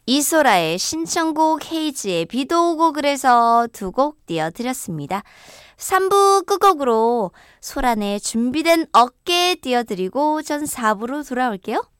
이소라의 신청곡, 헤이지의 비도 오고 그래서 두 곡 띄워드렸습니다. 3부 끝곡으로 소란의 준비된 어깨 띄워드리고 전 4부로 돌아올게요.